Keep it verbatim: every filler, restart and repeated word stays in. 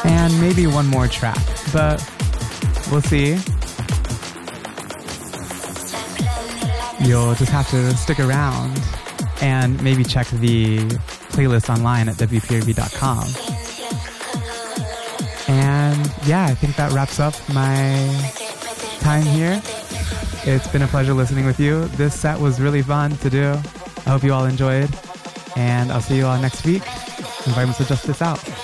and maybe one more track, but we'll see. You'll just have to stick around and maybe check the playlist online at w p r b dot com. And yeah, I think that wraps up my time here. It's been a pleasure listening with you. This set was really fun to do. I hope you all enjoyed, and I'll see you all next week. Environmental Justice out.